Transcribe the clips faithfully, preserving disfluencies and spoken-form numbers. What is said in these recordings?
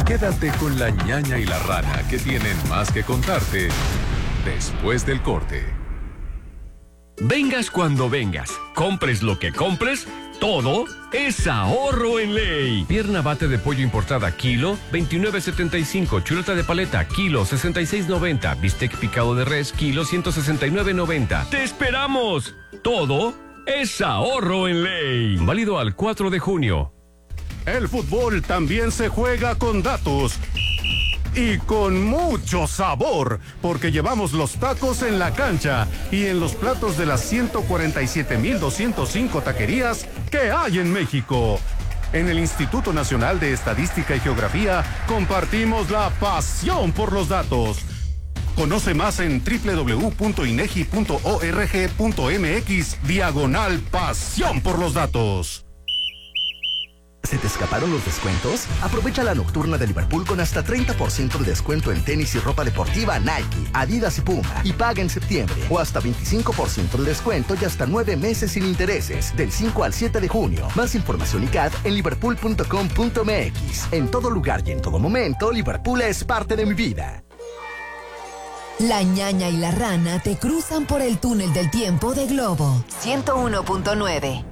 Quédate con la ñaña y la rana, que tienen más que contarte después del corte. Vengas cuando vengas, compres lo que compres, todo es ahorro en Ley. Pierna bate de pollo importada kilo, veintinueve setenta y cinco. Chuleta de paleta kilo, sesenta y seis noventa. Bistec picado de res kilo, ciento sesenta y nueve noventa. ¡Te esperamos! Todo es ahorro en Ley. Válido al cuatro de junio. El fútbol también se juega con datos. Y con mucho sabor, porque llevamos los tacos en la cancha y en los platos de las ciento cuarenta y siete mil doscientos cinco taquerías que hay en México. En el Instituto Nacional de Estadística y Geografía compartimos la pasión por los datos. Conoce más en doble u doble u doble u punto inegi punto org punto mx diagonal pasión por los datos. ¿Se te escaparon los descuentos? Aprovecha la nocturna de Liverpool con hasta treinta por ciento de descuento en tenis y ropa deportiva Nike, Adidas y Puma, y paga en septiembre. O hasta veinticinco por ciento de descuento y hasta nueve meses sin intereses, del cinco al siete de junio. Más información y C A D en liverpool punto com punto mx. En todo lugar y en todo momento, Liverpool es parte de mi vida. La ñaña y la rana te cruzan por el túnel del tiempo de Globo ciento uno punto nueve.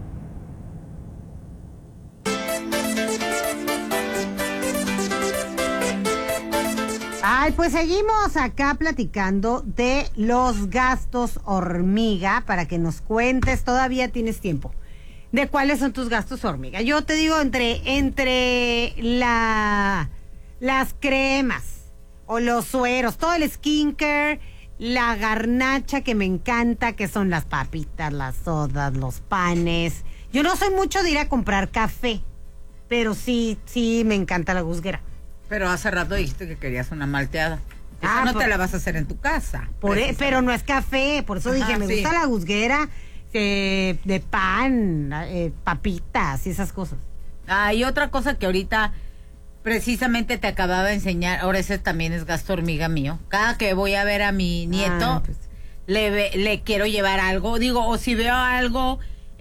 Ay, pues seguimos acá platicando de los gastos hormiga para que nos cuentes, todavía tienes tiempo, de cuáles son tus gastos hormiga. Yo te digo, entre, entre la, las cremas o los sueros, todo el skincare, la garnacha que me encanta, que son las papitas, las sodas, los panes. Yo no soy mucho de ir a comprar café, pero sí, sí me encanta la gusguera. Pero hace rato dijiste que querías una malteada. Eso Ah, no por, te la vas a hacer en tu casa. Por e, pero no es café, por eso Ajá, dije, me sí. gusta la gusguera eh, de pan, eh, papitas y esas cosas. Ah, y otra cosa que ahorita precisamente te acababa de enseñar, ahora ese también es gasto hormiga mío. Cada que voy a ver a mi nieto, ah, pues. le, le quiero llevar algo. Digo, o si veo algo,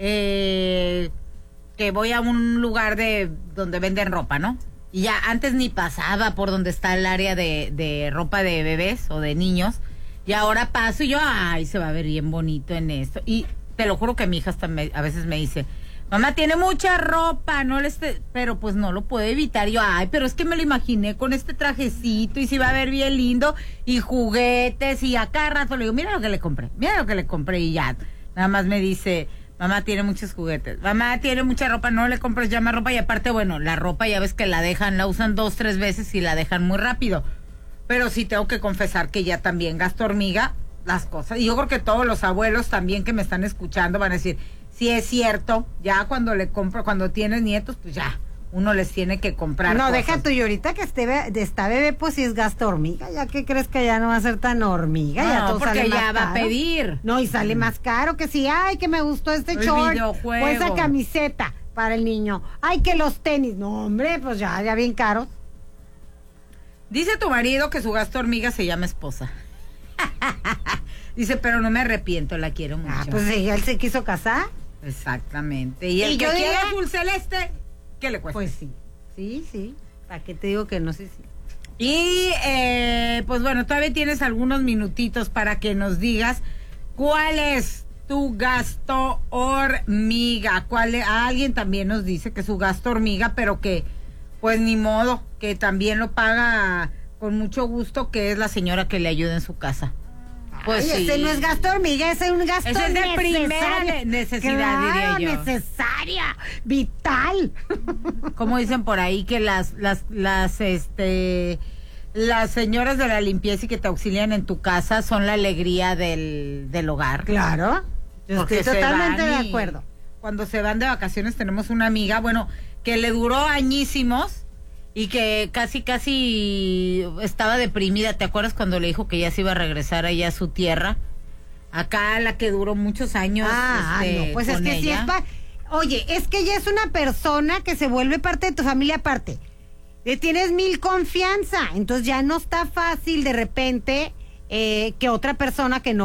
eh, que voy a un lugar de donde venden ropa, ¿no? Y ya antes ni pasaba por donde está el área de, de ropa de bebés o de niños. Y ahora paso y yo, ay, se va a ver bien bonito en esto. Y te lo juro que mi hija hasta me, a veces me dice, mamá, tiene mucha ropa, no le esté... pero pues no lo puedo evitar. Yo, ay, pero es que me lo imaginé con este trajecito y se va a ver bien lindo. Y juguetes y a cada rato le digo, mira lo que le compré, mira lo que le compré. Y ya, nada más me dice... Mamá tiene muchos juguetes, mamá tiene mucha ropa, no le compres ya más ropa. Y aparte, bueno, la ropa ya ves que la dejan, la usan dos, tres veces y la dejan muy rápido. Pero sí tengo que confesar que ya también gasto hormiga las cosas. Y yo creo que todos los abuelos también que me están escuchando van a decir, sí es cierto, ya cuando le compro, cuando tienes nietos, pues ya, uno les tiene que comprar No, cosas. deja tú, y ahorita que esté de esta bebé, pues sí es gasto hormiga. ¿Ya qué crees que ya no va a ser tan hormiga? No, ya todo porque sale ya más va caro. a pedir. No, y sale mm. más caro que si, ay, que me gustó este el short videojuego. o esa camiseta para el niño. Ay, que los tenis. No, hombre, pues ya, ya bien caros. Dice tu marido que su gasto hormiga se llama esposa. Dice, pero no me arrepiento, la quiero mucho. Ah, pues sí, él se quiso casar. Exactamente. Y el y que yo quiere diría, azul celeste, ¿qué le cuesta? Pues sí, sí, sí. ¿Para qué te digo que no sé si? Y eh, pues bueno, todavía tienes algunos minutitos para que nos digas cuál es tu gasto hormiga. ¿Cuál es? Alguien también nos dice que su gasto hormiga, pero que pues ni modo, que también lo paga con mucho gusto, que es la señora que le ayuda en su casa. Pues Ay, sí. ese no es gasto hormiga, ese es un gasto ese es de necesario. primera necesidad, claro, diría yo. necesaria, vital. Como dicen por ahí que las, las, las, este, las señoras de la limpieza y que te auxilian en tu casa son la alegría del, del hogar. Claro, yo Porque estoy totalmente de y, acuerdo. Cuando se van de vacaciones tenemos una amiga, bueno, que le duró añísimos y que casi, casi estaba deprimida. ¿Te acuerdas cuando le dijo que ya se iba a regresar allá a su tierra? Acá la que duró muchos años. Ah, este, no, pues es con que ella. sí es pa- Oye, es que ella es una persona que se vuelve parte de tu familia aparte. Le tienes mil confianza, entonces ya no está fácil de repente eh, que otra persona que no